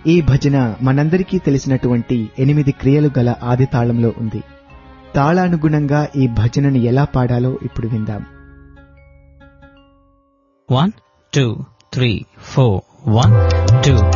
ఈ భజన మనందరికీ తెలిసినటువంటి 8 క్రియలు గల ఆది తాళంలో ఉంది. తాళానుగుణంగా ఈ భజనని ఎలా పాడాలో ఇప్పుడు విందాం. 1 2 3 4 1 2